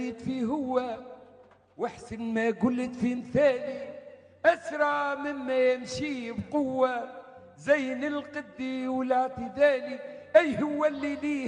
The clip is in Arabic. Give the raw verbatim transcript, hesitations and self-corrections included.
بديت فيه هو، واحسن ما قلت في مثالي، أسرع مما يمشي بقوة، زين القدي والاعتدالي، أي هو اللي ليه